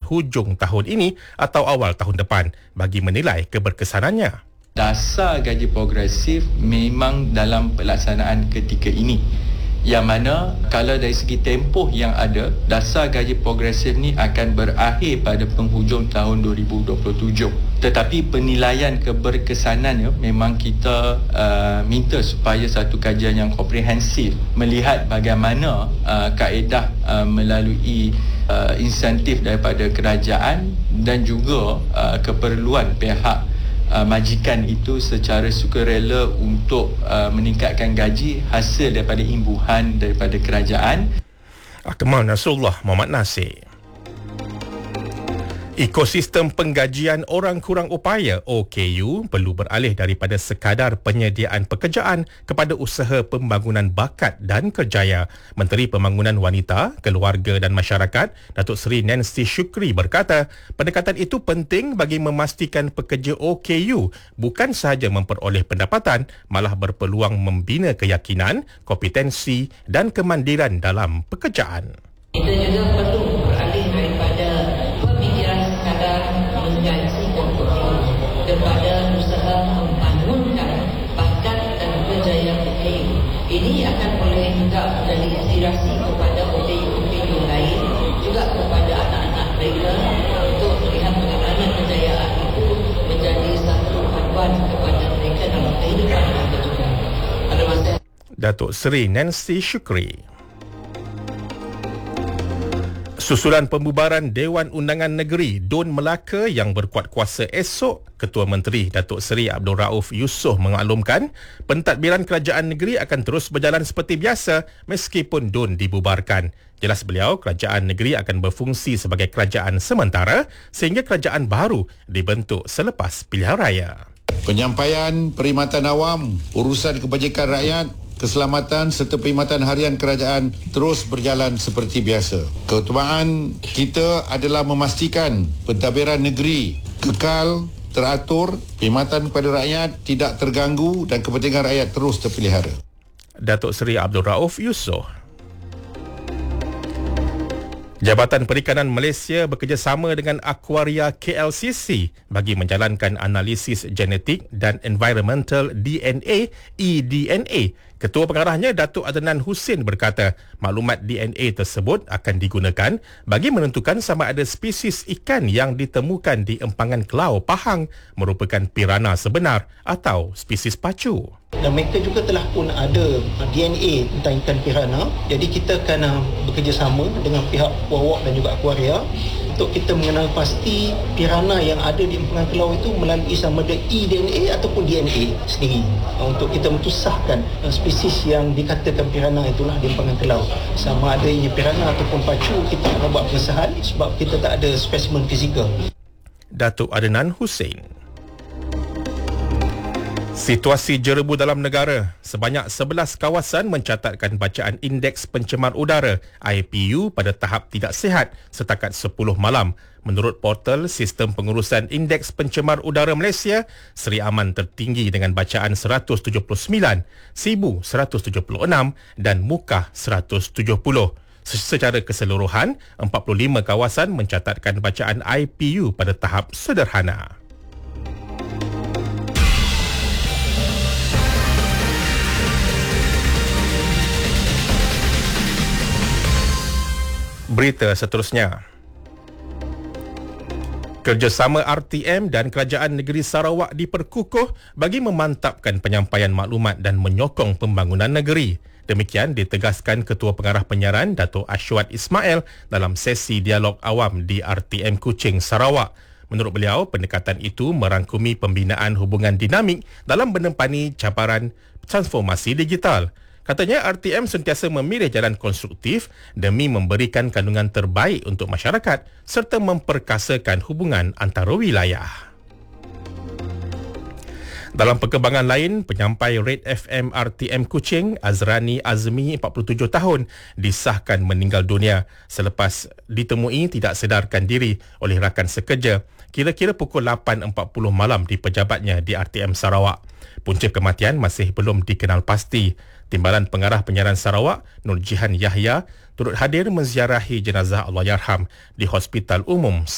hujung tahun ini atau awal tahun depan bagi menilai keberkesanannya. Dasar gaji progresif memang dalam pelaksanaan ketika ini, yang mana kalau dari segi tempoh yang ada, dasar gaji progresif ni akan berakhir pada penghujung tahun 2027. Tetapi penilaian keberkesanannya memang kita minta supaya satu kajian yang komprehensif melihat bagaimana kaedah melalui insentif daripada kerajaan dan juga keperluan pihak majikan itu secara sukarela untuk meningkatkan gaji hasil daripada imbuhan daripada kerajaan. Akmal Nasrullah Muhammad Nasir. Ekosistem penggajian orang kurang upaya OKU perlu beralih daripada sekadar penyediaan pekerjaan kepada usaha pembangunan bakat dan kerjaya. Menteri Pembangunan Wanita, Keluarga dan Masyarakat, Datuk Seri Nancy Shukri berkata, pendekatan itu penting bagi memastikan pekerja OKU bukan sahaja memperoleh pendapatan, malah berpeluang membina keyakinan, kompetensi dan kemandiran dalam pekerjaan. Kita juga perlu beralih daripada pemikiran sekadar menggaji OKU kepada usaha membangunkan bakat dan kerjaya OKU. Ini akan boleh juga menjadi inspirasi kepada OKU lain, juga kepada anak-anak mereka untuk melihat bagaimana kejayaan itu menjadi satu panduan kepada mereka dalam kehidupan mereka juga. Pada masa Datuk Seri Nancy Shukri. Susulan pembubaran Dewan Undangan Negeri Dun Melaka yang berkuat kuasa esok, Ketua Menteri Datuk Seri Abdul Rauf Yusof mengaklumkan pentadbiran kerajaan negeri akan terus berjalan seperti biasa meskipun Dun dibubarkan. Jelas beliau, kerajaan negeri akan berfungsi sebagai kerajaan sementara sehingga kerajaan baru dibentuk selepas pilihan raya. Penyampaian perkhidmatan awam, urusan kebajikan rakyat, keselamatan serta perkhidmatan harian kerajaan terus berjalan seperti biasa. Keutamaan kita adalah memastikan pentadbiran negeri kekal, teratur, perkhidmatan kepada rakyat tidak terganggu dan kepentingan rakyat terus terpelihara. Datuk Seri Abdul Rauf Yusof. Jabatan Perikanan Malaysia bekerjasama dengan Aquaria KLCC bagi menjalankan analisis genetik dan environmental DNA (eDNA). Ketua Pengarahnya Datuk Adnan Hussein berkata, maklumat DNA tersebut akan digunakan bagi menentukan sama ada spesies ikan yang ditemukan di empangan Kelau Pahang merupakan piranha sebenar atau spesies pacu. Dan mereka juga telah pun ada DNA tentang ikan piranha. Jadi kita akan bekerjasama dengan pihak Wawak dan juga Aquaria untuk kita mengenal pasti piranha yang ada di empangan Kelau itu melalui sama ada eDNA ataupun DNA sendiri. Untuk kita mentusahkan spesies yang dikatakan piranha itulah di empangan Kelau. Sama ada ianya piranha ataupun pacu, kita akan buat pengesahan sebab kita tak ada spesimen fizikal. Datuk Adnan Hussein. Situasi jerebu dalam negara. Sebanyak 11 kawasan mencatatkan bacaan Indeks Pencemar Udara IPU pada tahap tidak sihat setakat 10 malam. Menurut portal Sistem Pengurusan Indeks Pencemar Udara Malaysia, Seri Aman tertinggi dengan bacaan 179, Sibu 176 dan Mukah 170. Secara keseluruhan, 45 kawasan mencatatkan bacaan IPU pada tahap sederhana. Berita seterusnya. Kerjasama RTM dan Kerajaan Negeri Sarawak diperkukuh bagi memantapkan penyampaian maklumat dan menyokong pembangunan negeri. Demikian ditegaskan Ketua Pengarah Penyiaran Dato' Ashwat Ismail dalam sesi dialog awam di RTM Kuching, Sarawak. Menurut beliau, pendekatan itu merangkumi pembinaan hubungan dinamik dalam menempani cabaran transformasi digital. Katanya RTM sentiasa memilih jalan konstruktif demi memberikan kandungan terbaik untuk masyarakat serta memperkasakan hubungan antara wilayah. Dalam perkembangan lain, penyampai Red FM RTM Kuching, Azrani Azmi, 47 tahun, disahkan meninggal dunia selepas ditemui tidak sedarkan diri oleh rakan sekerja kira-kira pukul 8.40 malam di pejabatnya di RTM Sarawak. Punca kematian masih belum dikenal pasti. Timbalan Pengarah Penyiaran Sarawak, Nur Jihan Yahya, turut hadir menziarahi jenazah Allahyarham di Hospital Umum